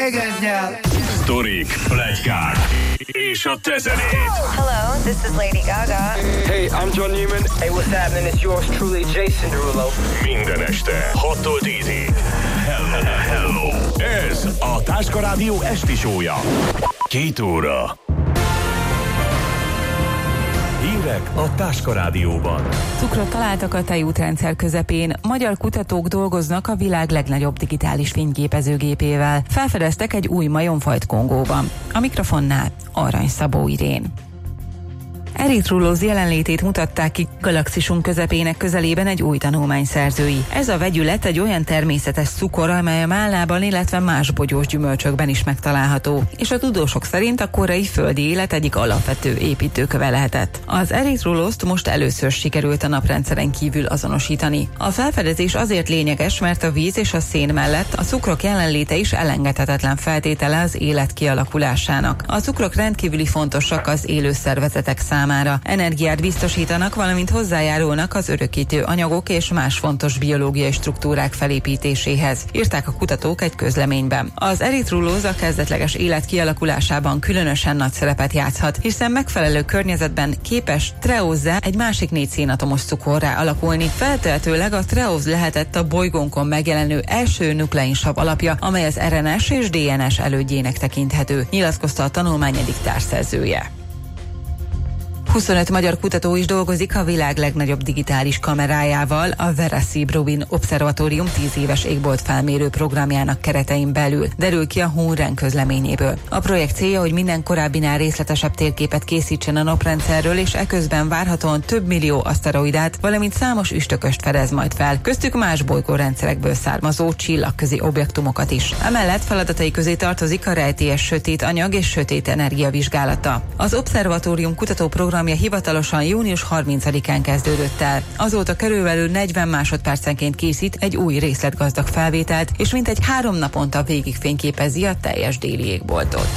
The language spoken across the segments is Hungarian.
Végezd el! Sztorik, pletykák és a te zenéd. Hello, this is Lady Gaga. Hey, I'm John Newman. Hey, what's happening? It's yours truly, Jason Derulo. Minden este 6-tól 10-ig. Hello. Ez a Táska Rádió esti show-ja. 2 óra. Hírek a Táska Rádióban. Cukrot találtak a tejútrendszer közepén. Magyar kutatók dolgoznak a világ legnagyobb digitális fényképezőgépével. Felfedeztek egy új majomfajt Kongóban. A mikrofonnál Arany Szabó Irén. Eritrulóz jelenlétét mutatták ki galaxisunk közepének közelében egy új tanulmány szerzői. Ez a vegyület egy olyan természetes cukor, amely a mállában, illetve más bogyós gyümölcsökben is megtalálható, és a tudósok szerint a korai földi élet egyik alapvető építőköve lehetett. Az eritrulózt most először sikerült a naprendszeren kívül azonosítani. A felfedezés azért lényeges, mert a víz és a szén mellett a cukrok jelenléte is elengedhetetlen feltétele az élet kialakulásának. A cukrok rendkívüli fontosak az élő szervezetek számára. Energiát biztosítanak, valamint hozzájárulnak az örökítő anyagok és más fontos biológiai struktúrák felépítéséhez, írták a kutatók egy közleményben. Az eritrulóz a kezdetleges élet kialakulásában különösen nagy szerepet játszhat, hiszen megfelelő környezetben képes treózzá, egy másik 4 szénatomos cukorrá alakulni. Feltehetőleg a treóz lehetett a bolygónkon megjelenő első nukleinsav alapja, amely az RNS és DNS elődjének tekinthető, nyilatkozta a tanulmány egyik társszerzője. 25 magyar kutató is dolgozik a világ legnagyobb digitális kamerájával, a Vera Siebrowin Obszervatórium 10 éves égbolt felmérő programjának keretein belül, derül ki a Hunren közleményéből. A projekt célja, hogy minden korábbinál részletesebb térképet készítsen a naprendszerről, és eközben várhatóan több millió aszteroidát, valamint számos üstököst fedez majd fel, köztük más bolygórendszerekből származó csillagközi objektumokat is. Emellett feladatai közé tartozik a rejtélyes sötét anyag és sötét energia vizsgálata. Az Obszervatórium kutatóprogramja hivatalosan június 30-án kezdődött el. Azóta körülbelül 40 másodpercenként készít egy új részletgazdag felvételt, és mintegy 3 naponta végig fényképezi a teljes déli égboltot.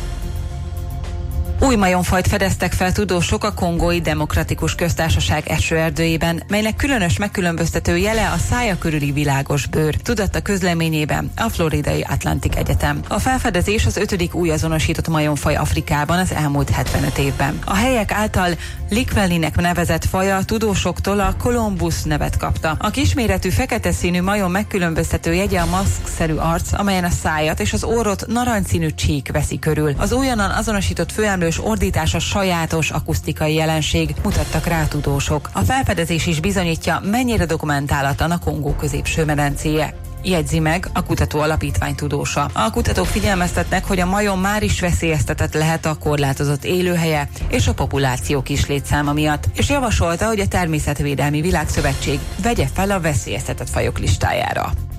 Új majomfajt fedeztek fel tudósok a Kongói Demokratikus Köztársaság esőerdőjében, melynek különös megkülönböztető jele a szája körüli világos bőr, tudatta közleményében a Floridai Atlantic Egyetem. A felfedezés az 5. új azonosított majomfaj Afrikában az elmúlt 75 évben. A helyek által Likwellinek nevezett faja a tudósoktól a Columbus nevet kapta. A kisméretű fekete színű majom megkülönböztető jegye a maszkszerű arc, amelyen a szájat és az orrot narancsszínű csík veszi körül. Az újonnan azonosított főemlő ordítás a sajátos akusztikai jelenség, mutattak rá tudósok. A felfedezés is bizonyítja, mennyire dokumentálatlan a Kongó középső medencéje, jegyzi meg a kutató alapítvány tudósa. A kutatók figyelmeztetnek, hogy a majom már is veszélyeztetett lehet a korlátozott élőhelye és a populáció kis létszáma miatt, és javasolta, hogy a Természetvédelmi Világszövetség vegye fel a veszélyeztetett fajok listájára.